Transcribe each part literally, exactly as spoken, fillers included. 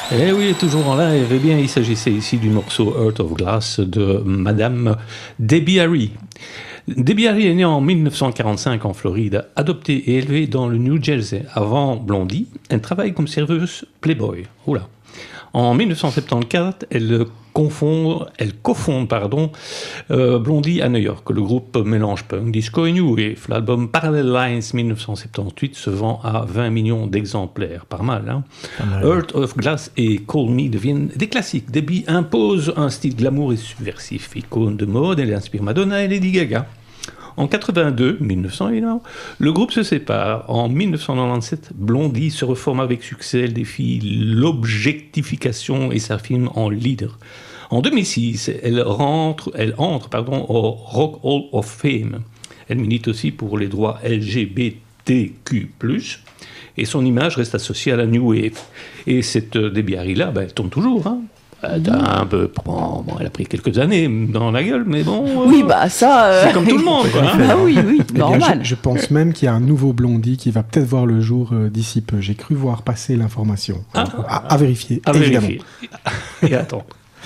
Eh oui, toujours en live. Eh bien, il s'agissait ici du morceau Heart of Glass de Madame Debbie Harry. Debbie Harry est née en dix-neuf cent quarante-cinq en Floride, adoptée et élevée dans le New Jersey. Avant Blondie, elle travaille comme serveuse Playboy. Oula. En dix-neuf cent soixante-quatorze, elle confond, elle cofonde pardon, euh, Blondie à New York. Le groupe mélange punk, disco et new wave. L'album Parallel Lines dix-neuf cent soixante-dix-huit se vend à vingt millions d'exemplaires. Pas mal, hein? Pas mal. Heart of Glass et Call Me deviennent des classiques. Debbie impose un style glamour et subversif. Icône de mode, elle inspire Madonna et Lady Gaga. En quatre-vingt-deux, dix-neuf cent énorme, le groupe se sépare. En dix-neuf cent quatre-vingt-dix-sept, Blondie se reforme avec succès. Elle défie l'objectification et s'affirme en leader. En deux mille six, elle, rentre, elle entre pardon, au Rock Hall of Fame. Elle milite aussi pour les droits L G B T Q plus, et son image reste associée à la New Wave. Et cette Debbie Harry-là, ben, elle tourne toujours, hein. Elle a, un peu, bon, bon, elle a pris quelques années dans la gueule, mais bon. Oui, bah ça. Euh... C'est comme tout le monde, quoi. Hein. Ah oui, oui, normal. Eh je, je pense même qu'il y a un nouveau Blondie qui va peut-être voir le jour euh, d'ici peu. J'ai cru voir passer l'information. Ah, à, à vérifier, à évidemment. Vérifier. Et attends.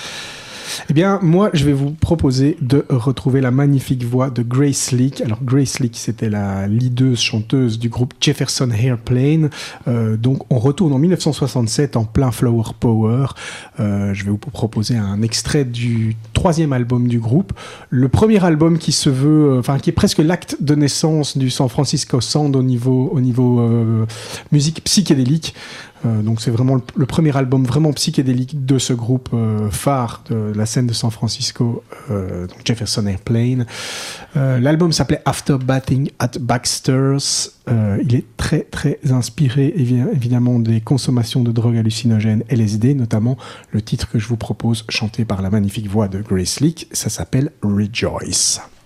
Eh bien, moi, je vais vous proposer de retrouver la magnifique voix de Grace Leak. Alors, Grace Leak, c'était la leaduse, chanteuse du groupe Jefferson Airplane. Euh, donc, on retourne en dix-neuf cent soixante-sept en plein Flower Power. Euh, je vais vous proposer un extrait du troisième album du groupe. Le premier album qui se veut, enfin, qui est presque l'acte de naissance du San Francisco Sound au niveau, au niveau euh, musique psychédélique. Euh, donc c'est vraiment le, le premier album vraiment psychédélique de ce groupe euh, phare de la scène de San Francisco, euh, donc Jefferson Airplane. Euh, l'album s'appelait After Bathing at Baxter's. Euh, il est très très inspiré évi- évidemment des consommations de drogues hallucinogènes L S D, notamment le titre que je vous propose, chanté par la magnifique voix de Grace Leak, ça s'appelle Rejoice.